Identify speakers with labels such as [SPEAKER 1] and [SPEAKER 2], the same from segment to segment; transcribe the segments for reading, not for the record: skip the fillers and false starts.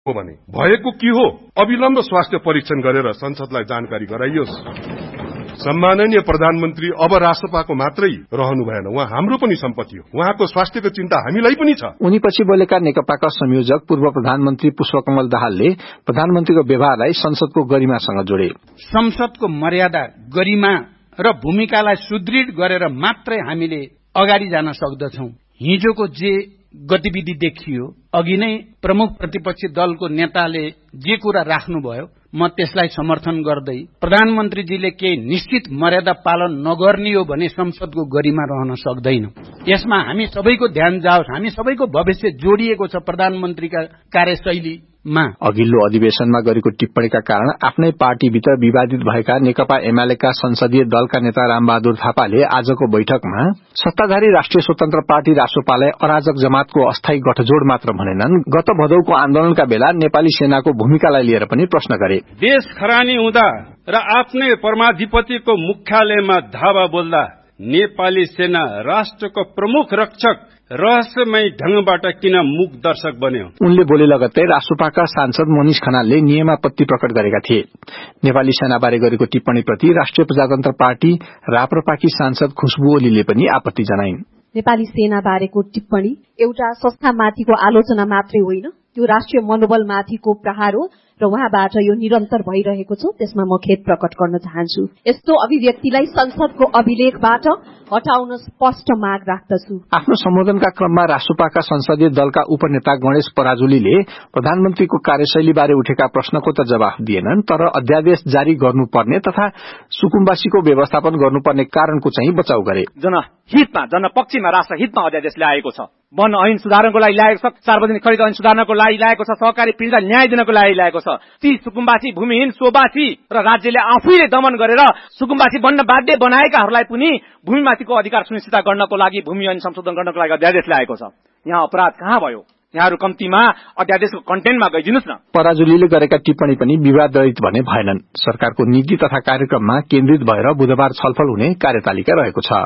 [SPEAKER 1] हो भने भएको के हो अविलम्ब स्वास्थ्य परीक्षण गरेर संसदलाई जानकारी गराइयोस्। सम्माननीय प्रधानमन्त्री अब राष्ट्रपाको मात्रै रहनु भएन, उहाँ हाम्रो पनि सम्पत्ति हो, उहाँको स्वास्थ्यको चिन्ता हामीलाई पनि छ।
[SPEAKER 2] उनी पछि बोलेका नेकपाका संयोजक पूर्व प्रधानमन्त्री पुष्पकमल दाहालले प्रधानमन्त्रीको व्यवहारलाई संसदको गरिमासँग जोडे।
[SPEAKER 3] संसदको मर्यादा, गरिमा र भूमिकालाई सुदृढ गरेर मात्रै हामीले अगाडि जान सक्दछौं। हिजोको जे गतिविधि देखियो, अघि नै प्रमुख प्रतिपक्षी दलको नेताले जे कुरा राख्नुभयो, म त्यसलाई समर्थन गर्दै प्रधानमन्त्रीजीले केही निश्चित मर्यादा पालन नगर्ने हो भने संसदको गरिमा रहन सक्दैन। यसमा हामी सबैको ध्यान जाओस्, हामी सबैको भविष्य जोडिएको छ प्रधानमन्त्रीका कार्यशैलीमा।
[SPEAKER 2] अघिल्लो अधिवेशनमा गरेको टिप्पणीका कारण आफ्नै पार्टीभित्र विवादित भएका नेकपा एमालेका संसदीय दलका नेता रामबहादुर थापाले आजको बैठकमा सत्ताधारी राष्ट्रिय स्वतन्त्र पार्टी रासोपालाई अराजक जमातको अस्थायी गठजोड मात्र भनेनन्, गत भदौको आन्दोलनका बेला नेपाली सेनाको भूमिकालाई लिएर पनि प्रश्न गरे।
[SPEAKER 4] देश खरानी हुँदा र आफ्नै परमाधिपतिको मुख्यालयमा धावा बोल्दा नेपाली सेना राष्ट्रको प्रमुख रक्षक रहस्यमय ढंगबाट किन मूक दर्शक बन्यो?
[SPEAKER 2] उनले बोले लगत्तै रासोपाका सांसद मनिष खनालले नियमापत्ति प्रकट गरेका थिए। नेपाली सेनाबारे गरेको टिप्पणीप्रति राष्ट्रिय प्रजातन्त्र पार्टी राप्रपाकी सांसद खुशबु ओलीले पनि आपत्ति जनाइन्।
[SPEAKER 5] नेपाली सेना बारेको टिप्पणी एउटा संस्थामाथिको आलोचना मात्रै होइन, त्यो राष्ट्रिय मनोबलमाथिको प्रहार हो र उहाँबाट यो निरन्तर भइरहेको छ। त्यसमा म खेद प्रकट गर्न चाहन्छु। यस्तो अभिव्यक्तिलाई संसदको अभिलेखबाट हटाउन स्पष्ट माग राख्दछु।
[SPEAKER 2] आफ्नो सम्बोधनका क्रममा रासोपाका संसदीय दलका उपनेता गणेश पराजुलीले प्रधानमन्त्रीको कार्यशैलीबारे उठेका प्रश्नको त जवाफ दिएनन्, तर अध्यादेश जारी गर्नुपर्ने तथा सुकुम्बासीको व्यवस्थापन गर्नुपर्ने कारणको चाहिँ बचाउ गरे।
[SPEAKER 6] जनहितमा, जनपक्षमा, राष्ट्रहितमा अध्यादेश ल्याएको छ। वन ऐन सुधार्नको लागि ल्याएको छ, सार्वजनिक खरिद ऐन सुधार्नको लागि ल्याएको छ, सहकारी पीडितलाई न्याय दिनको लागि ल्याएको छ। ती सुकुम्बासी, भूमिहीन, सोबासी र राज्यले आफैले दमन गरेर सुकुम्बासी बन्न बाध्य बनाएकाहरूलाई पनि भूमिमाथिको अधिकार सुनिश्चित गर्नको लागि भूमि ऐन संशोधन गर्नको लागि अध्यादेश ल्याएको छ। यहाँ अपराध कहाँ भयो? यहाँहरू कम्तीमा अध्यादेशको कन्टेन्टमा गइदिनुस् न।
[SPEAKER 2] पराजुलीले गरेका टिप्पणी पनि विवादरहित भने भएनन्। सरकारको नीति तथा कार्यक्रममा केन्द्रित भएर बुधबार छलफल हुने कार्यतालिका रहेको छ।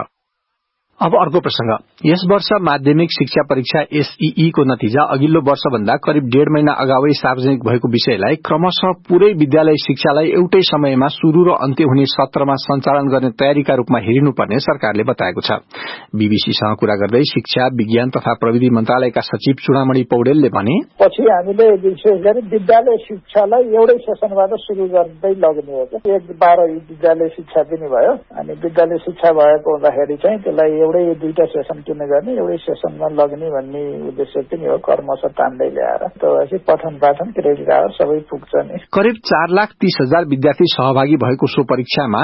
[SPEAKER 2] अब अर्को प्रसंग। यस वर्ष माध्यमिक शिक्षा परीक्षा एसईई को नतिजा अघिल्लो वर्षभन्दा करिब 1.5 महिना अगावै सार्वजनिक भएको विषयलाई क्रमशः पूरै विद्यालय शिक्षालाई एउटै समयमा शुरू र अन्त्य हुने सत्रमा सञ्चालन गर्ने तयारीका रूपमा हेरिनुपर्ने सरकारले बताएको छ। बीबीसीसँग कुरा गर्दै शिक्षा, विज्ञान तथा प्रविधि मन्त्रालयका सचिव चुडामणि पौडेलले भने,
[SPEAKER 7] पछि हामीले विशेष गरी विद्यालय शिक्षालाई एउटै सेसनबाट शुरू गर्दै लग्ने हो। 1-12 विद्यालय शिक्षा दिने भयो, अनि विद्यालय शिक्षा भएको हुँदाखेरि चाहिँ त्यसलाई एउटै 2टा सेसन किन गर्ने, एउटै सेसनमा लग्ने भन्ने उद्देश्य पनि हो। कर्मश तान्दै ल्याएर त्यसपछि पठन पाठन क्रेडिट आवर सबै पुग्छ नि।
[SPEAKER 2] करिब 4,30,000 विद्यार्थी सहभागी भएको सो परीक्षामा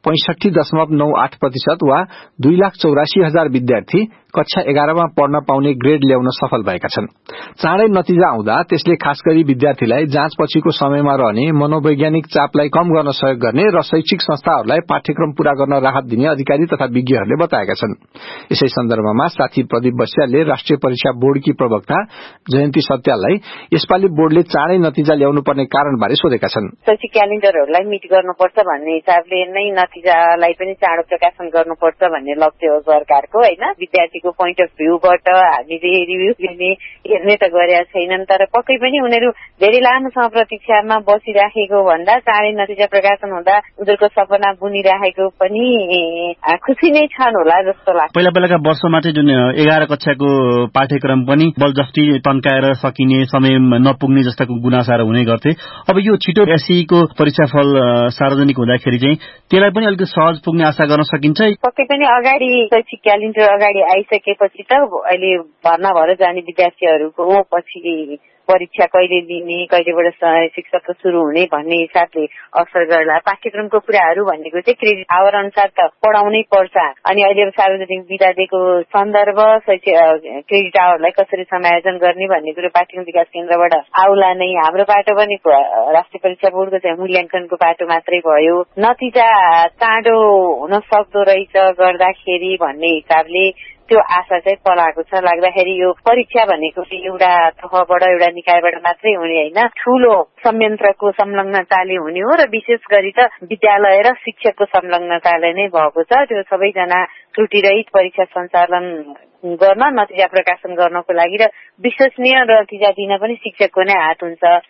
[SPEAKER 2] 65.98% वा 2,84,000 विद्यार्थी कक्षा 11मा पढ्न पाउने ग्रेड ल्याउन सफल भएका छन्। चाँडै नतिजा आउँदा त्यसले खास गरी विद्यार्थीलाई जाँचपछिको समयमा रहने मनोवैज्ञानिक चापलाई कम गर्न सहयोग गर्ने र शैक्षिक संस्थाहरूलाई पाठ्यक्रम पूरा गर्न राहत दिने अधिकारी तथा विज्ञहरूले बताएका छन्। यसै सन्दर्भमा साथी प्रदीप बस्यालले राष्ट्रिय परीक्षा बोर्डकी प्रवक्ता जयन्ती सत्याललाई यसपालि बोर्डले चाँडै नतिजा ल्याउनु पर्ने कारणबारे सोधेका छन्।
[SPEAKER 8] शैक्षिक क्यालेन्डरहरूलाई मिट गर्नुपर्छ भन्ने हिसाबले नै नतिजालाई पनि चाँडो प्रकाशन गर्नुपर्छ भन्ने लक्ष्य हो सरकारको, होइन? विद्यार्थीको पोइन्ट अफ भ्यूबाट हामीले रिभ्यू हेर्ने त गरेका छैनन्, तर पक्कै पनि उनीहरू धेरै लामो समय प्रतीक्षामा बसिराखेको भन्दा चाँडै नतिजा प्रकाशन हुँदा उनीहरूको सपना बुनिराखेको पनि खुसी नै छन् होला जस्तो लाग्छ।
[SPEAKER 9] पहिलाका वर्षमा चाहिँ जुन 11 कक्षाको पाठ्यक्रम पनि बलजफ्ती तन्काएर सकिने, समय नपुग्ने जस्ताको गुनासाहरू हुने गर्थे। अब यो छिटो एसईको परीक्षाफल सार्वजनिक हुँदाखेरि चाहिँ त्यसलाई पनि अलिकति सहज पुग्ने आशा गर्न सकिन्छ।
[SPEAKER 8] पक्कै पनि अगाडि शैक्षिक क्यालेन्डर अगाडि आइसकेपछि त अहिले भर्ना भएर जाने विद्यार्थीहरूको पछि परीक्षा कहिले लिने, कहिलेबाट शिक्षा सुरु हुने भन्ने हिसाबले असर गर्ला। पाठ्यक्रमको कुराहरू भनेको चाहिँ क्रेडिट आवर अनुसार त पढाउनै पर्छ। अनि अहिले सार्वजनिक विदा दिएको सन्दर्भ क्रेडिट आवरलाई कसरी समायोजन गर्ने भन्ने कुरो पाठ्यक्रम विकास केन्द्रबाट आउला नै। हाम्रो पाटो पनि राष्ट्रिय परीक्षा बोर्डको चाहिँ मूल्याङ्कनको पाटो मात्रै भयो। नतिजा चाँडो हुन सक्दो रहेछ गर्दाखेरि भन्ने हिसाबले त्यो आशा चाहिँ पलाएको छ। लाग्दाखेरि यो परीक्षा भनेको एउटा तहबाट, एउटा निकायबाट मात्रै हुने होइन, ठूलो संयन्त्रको संलग्नताले हुने हो र विशेष गरी त विद्यालय र शिक्षकको संलग्नताले नै भएको छ। त्यो सबैजना त्रुटिरहित परीक्षा सञ्चालन गर्न, नतिजा प्रकाशन गर्नको लागि र विश्वसनीय नतिजा दिन पनि शिक्षकको नै हात हुन्छ।